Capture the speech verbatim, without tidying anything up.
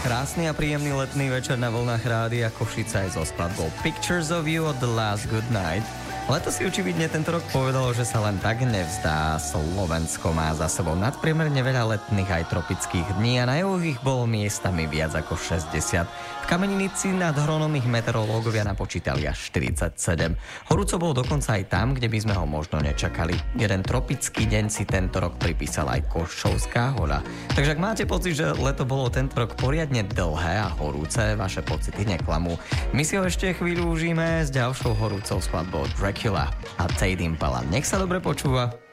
krásny a príjemný letný večer na vlnách Rádia Košice aj so skladbou Pictures of You od The Last Good Night. Leto si očividne tento rok povedalo, že sa len tak nevzdá. Slovensko má za sebou nadpriemerne veľa letných aj tropických dní a na juhu ich bolo miestami viac ako šesťdesiat. V Kameninici nad Hronom ich meteorológovia napočítali až štyridsaťsedem. Horúco bol dokonca aj tam, kde by sme ho možno nečakali. Jeden tropický deň si tento rok pripísala aj Koščovská hoľa. Takže ak máte pocit, že leto bolo tento rok poriadne dlhé a horúce, vaše pocity neklamú. My si ho ešte chvíľu užíme s ďalšou horúcou skladbou Dracula a Tade Impala. Nech sa dobre počúva.